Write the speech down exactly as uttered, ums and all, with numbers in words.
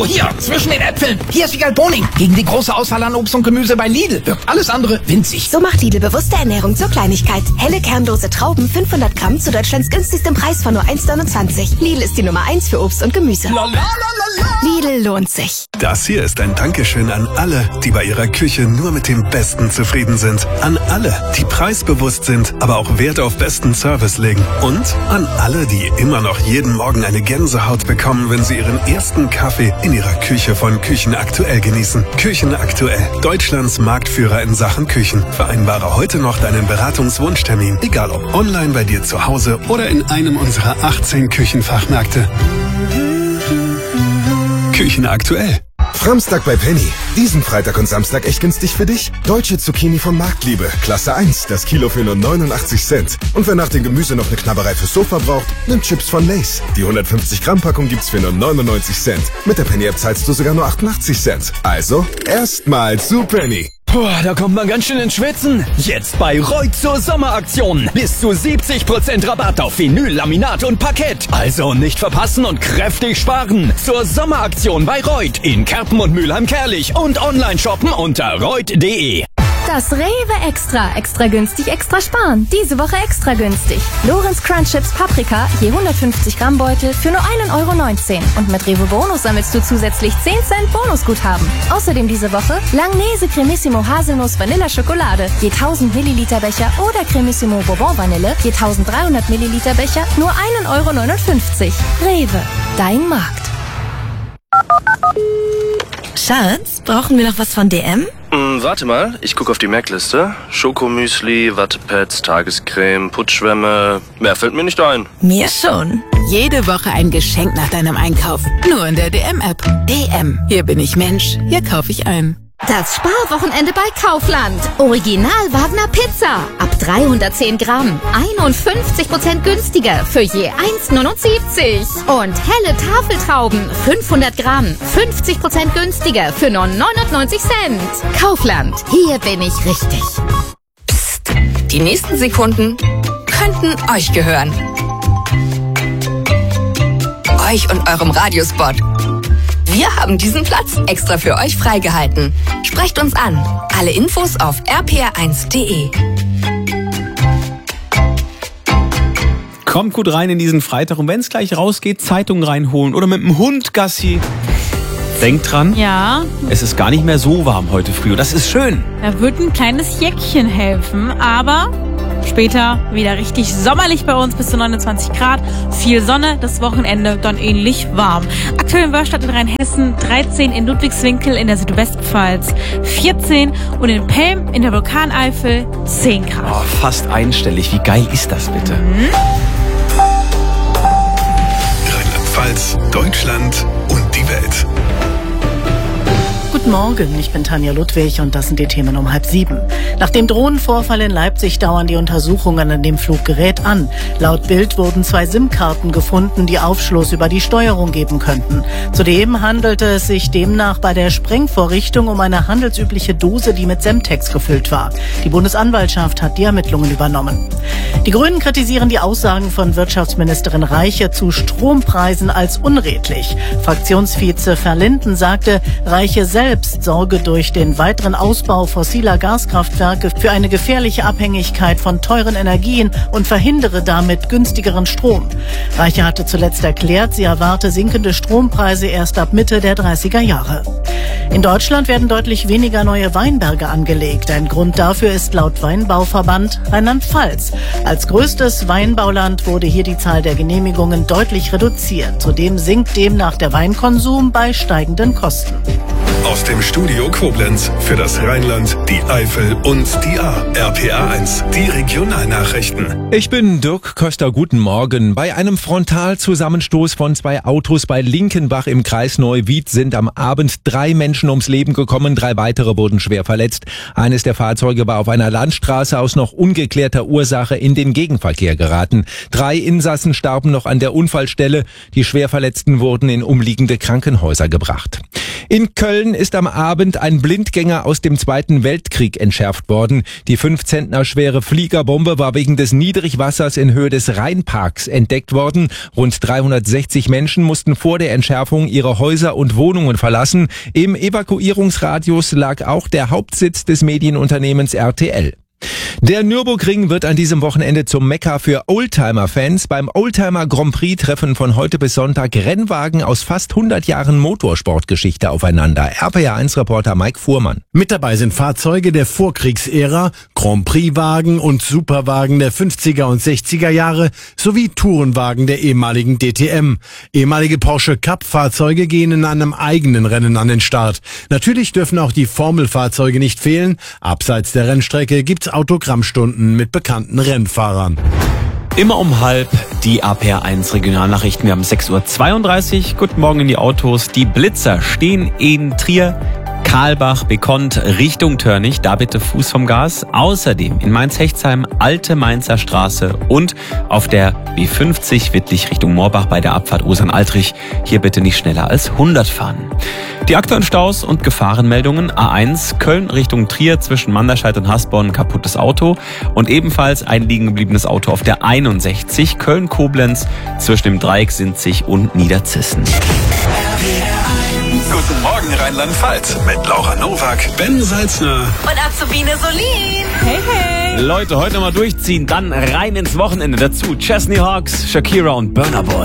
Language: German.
So, hier, zwischen den Äpfeln. Hier ist Wiegald Boning. Gegen die große Auswahl an Obst und Gemüse bei Lidl wirkt alles andere winzig. So macht Lidl bewusste Ernährung zur Kleinigkeit. Helle kernlose Trauben, fünfhundert Gramm zu Deutschlands günstigstem Preis von nur eins neunundzwanzig. Lidl ist die Nummer eins für Obst und Gemüse. Lidl lohnt sich. Das hier ist ein Dankeschön an alle, die bei ihrer Küche nur mit dem Besten zufrieden sind. An alle, die preisbewusst sind, aber auch Wert auf besten Service legen. Und an alle, die immer noch jeden Morgen eine Gänsehaut bekommen, wenn sie ihren ersten Kaffee in ihrer Küche von Küchen Aktuell genießen. Küchen Aktuell, Deutschlands Marktführer in Sachen Küchen. Vereinbare heute noch deinen Beratungswunschtermin, egal ob online bei dir zu Hause oder in einem unserer achtzehn Küchenfachmärkte. Küchen Aktuell. Framstag bei Penny. Diesen Freitag und Samstag echt günstig für dich. Deutsche Zucchini von Marktliebe. Klasse eins. Das Kilo für nur neunundachtzig Cent. Und wer nach dem Gemüse noch eine Knabberei fürs Sofa braucht, nimmt Chips von Lay's. Die hundertfünfzig Gramm Packung gibt's für nur neunundneunzig Cent. Mit der Penny-App zahlst du sogar nur achtundachtzig Cent. Also, erstmal zu Penny. Puh, da kommt man ganz schön ins Schwitzen. Jetzt bei Reut zur Sommeraktion. Bis zu siebzig Prozent Rabatt auf Vinyl, Laminat und Parkett. Also nicht verpassen und kräftig sparen. Zur Sommeraktion bei Reut in Kerpen und Mülheim-Kerlich und online shoppen unter reut punkt de. Das Rewe Extra. Extra günstig, extra sparen. Diese Woche extra günstig. Lorenz Crunch Chips Paprika, je hundertfünfzig Gramm Beutel für nur ein Euro neunzehn. Und mit Rewe Bonus sammelst du zusätzlich zehn Cent Bonusguthaben. Außerdem diese Woche Langnese Cremissimo Haselnuss Vanilla Schokolade, je tausend Milliliter Becher oder Cremissimo Bourbon Vanille, je dreizehnhundert Milliliter Becher, nur ein Euro neunundfünfzig. Rewe, dein Markt. Schatz, brauchen wir noch was von D M? Hm, warte mal, ich gucke auf die Merkliste. Schokomüsli, Wattepads, Tagescreme, Putzschwämme. Mehr fällt mir nicht ein. Mir schon. Jede Woche ein Geschenk nach deinem Einkauf. Nur in der D M-App. D M. Hier bin ich Mensch. Hier kaufe ich ein. Das Sparwochenende bei Kaufland. Original Wagner Pizza. Ab dreihundertzehn Gramm. einundfünfzig Prozent günstiger für je eins neunundsiebzig. Und helle Tafeltrauben. fünfhundert Gramm. fünfzig Prozent günstiger für nur neunundneunzig Cent. Kaufland. Hier bin ich richtig. Psst. Die nächsten Sekunden könnten euch gehören. Euch und eurem Radiospot. Wir haben diesen Platz extra für euch freigehalten. Sprecht uns an. Alle Infos auf r p r eins punkt de. Kommt gut rein in diesen Freitag und wenn es gleich rausgeht, Zeitung reinholen oder mit dem Hund Gassi. Denkt dran, ja. Es ist gar nicht mehr so warm heute früh. Das ist schön. Da wird ein kleines Jäckchen helfen, aber später wieder richtig sommerlich bei uns, bis zu neunundzwanzig Grad. Viel Sonne, das Wochenende dann ähnlich warm. Aktuell in Wörstadt in Rheinhessen dreizehn, in Ludwigswinkel in der Südwestpfalz vierzehn und in Pelm in der Vulkaneifel zehn Grad. Oh, fast einstellig. Wie geil ist das bitte? Mhm. Rheinland-Pfalz, Deutschland und die Welt. Guten Morgen, ich bin Tanja Ludwig und das sind die Themen um halb sieben. Nach dem Drohnenvorfall in Leipzig dauern die Untersuchungen an dem Fluggerät an. Laut Bild wurden zwei SIM-Karten gefunden, die Aufschluss über die Steuerung geben könnten. Zudem handelte es sich demnach bei der Sprengvorrichtung um eine handelsübliche Dose, die mit Semtex gefüllt war. Die Bundesanwaltschaft hat die Ermittlungen übernommen. Die Grünen kritisieren die Aussagen von Wirtschaftsministerin Reiche zu Strompreisen als unredlich. Fraktionsvize Verlinden sagte, Reiche selbst sorge durch den weiteren Ausbau fossiler Gaskraftwerke für eine gefährliche Abhängigkeit von teuren Energien und verhindere damit günstigeren Strom. Reiche hatte zuletzt erklärt, sie erwarte sinkende Strompreise erst ab Mitte der dreißiger Jahre. In Deutschland werden deutlich weniger neue Weinberge angelegt. Ein Grund dafür ist laut Weinbauverband Rheinland-Pfalz. Als größtes Weinbauland wurde hier die Zahl der Genehmigungen deutlich reduziert. Zudem sinkt demnach der Weinkonsum bei steigenden Kosten. Aus dem Studio Koblenz für das Rheinland, die Eifel und die A. R P A eins, die Regionalnachrichten. Ich bin Dirk Köster, guten Morgen. Bei einem Frontalzusammenstoß von zwei Autos bei Linkenbach im Kreis Neuwied sind am Abend drei Menschen ums Leben gekommen, drei weitere wurden schwer verletzt. Eines der Fahrzeuge war auf einer Landstraße aus noch ungeklärter Ursache in den Gegenverkehr geraten. Drei Insassen starben noch an der Unfallstelle, die Schwerverletzten wurden in umliegende Krankenhäuser gebracht. In Köln ist am Abend ein Blindgänger aus dem Zweiten Weltkrieg entschärft worden. Die fünf Zentner schwere Fliegerbombe war wegen des Niedrigwassers in Höhe des Rheinparks entdeckt worden. Rund dreihundertsechzig Menschen mussten vor der Entschärfung ihre Häuser und Wohnungen verlassen. Im Evakuierungsradius lag auch der Hauptsitz des Medienunternehmens R T L. Der Nürburgring wird an diesem Wochenende zum Mekka für Oldtimer-Fans. Beim Oldtimer Grand Prix treffen von heute bis Sonntag Rennwagen aus fast hundert Jahren Motorsportgeschichte aufeinander. R P R eins Reporter Mike Fuhrmann. Mit dabei sind Fahrzeuge der Vorkriegsära, Grand Prix-Wagen und Superwagen der fünfziger und sechziger Jahre sowie Tourenwagen der ehemaligen D T M. Ehemalige Porsche Cup-Fahrzeuge gehen in einem eigenen Rennen an den Start. Natürlich dürfen auch die Formelfahrzeuge nicht fehlen. Abseits der Rennstrecke gibt's Autogrammstunden mit bekannten Rennfahrern. Immer um halb die A P R eins Regionalnachrichten. Wir haben sechs Uhr zweiunddreißig. Guten Morgen in die Autos. Die Blitzer stehen in Trier, Karlbach, Bekont, Richtung Törnich. Da bitte Fuß vom Gas. Außerdem in Mainz-Hechtsheim, Alte Mainzer Straße und auf der B fünfzig Wittlich Richtung Moorbach bei der Abfahrt Osern-Altrich. Hier bitte nicht schneller als hundert fahren. Die aktuellen Staus und Gefahrenmeldungen: A eins Köln Richtung Trier zwischen Manderscheid und Hasborn, kaputtes Auto und ebenfalls ein liegen gebliebenes Auto auf der einundsechzig Köln-Koblenz zwischen dem Dreieck Sinzig und Niederzissen. Guten Morgen Rheinland-Pfalz mit Laura Nowak, Ben Salzner und Azubine Solin. Hey, hey. Leute, heute mal durchziehen, dann rein ins Wochenende. Dazu Chesney Hawks, Shakira und Burna Boy.